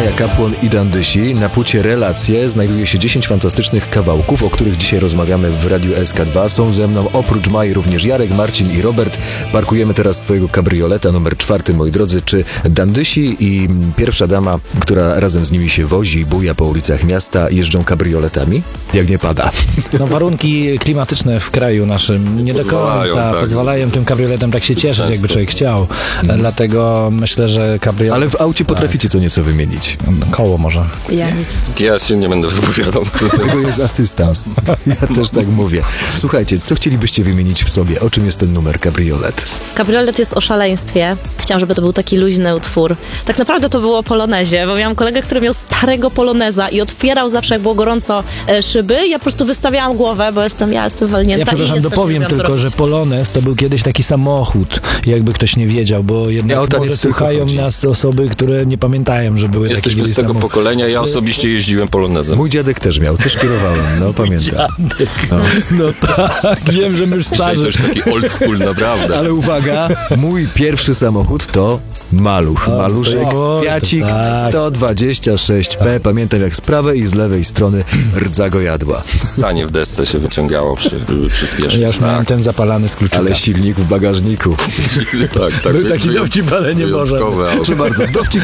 Maja Kapłon i Dandysi. Na płycie Relacje znajduje się 10 fantastycznych kawałków, o których dzisiaj rozmawiamy w Radiu SK2. Są ze mną oprócz Mai również Jarek, Marcin i Robert. Parkujemy teraz swojego kabrioleta numer 4, moi drodzy. Czy Dandysi i pierwsza dama, która razem z nimi się wozi, buja po ulicach miasta, jeżdżą kabrioletami? Jak nie pada. No, warunki klimatyczne w kraju naszym nie do końca pozwalają tym kabrioletem tak się cieszyć, jakby człowiek chciał. Dlatego myślę, że kabriolet... Ale w aucie potraficie co nieco wymienić. Koło może. Ja nic. Ja się nie będę wypowiadał. Tego jest asystans. Ja też tak mówię. Słuchajcie, co chcielibyście wymienić w sobie? O czym jest ten numer Kabriolet? Kabriolet jest o szaleństwie. Chciałam, żeby to był taki luźny utwór. Tak naprawdę to było o polonezie, bo miałam kolegę, który miał starego poloneza i otwierał zawsze, jak było gorąco, szyby. Ja po prostu wystawiałam głowę, bo ja jestem walnięta. Ja przepraszam, dopowiem tylko, że polonez to był kiedyś taki samochód, jakby ktoś nie wiedział, bo jednak może słuchają nas osoby, które nie pamiętają, że były takie Jesteśmy z tego samochody. pokolenia, ja osobiście jeździłem polonezem. Mój dziadek też miał, też kierowałem, no pamiętam. No tak, wiem, że my już Dzisiaj starzy. to już taki old school, naprawdę. Ale uwaga, mój pierwszy samochód to Maluch. Maluszek, Fiacik, tak. 126P. Pamiętam, jak z prawej i z lewej strony rdza go jadła. Sanie w desce się wyciągało przy przyspieszeniu. Ja już miałem ten zapalany z kluczyka. Ale silnik w bagażniku. Tak, Był taki dowcip, ale nie może. Wyjątkowe auto. Proszę bardzo, dowcip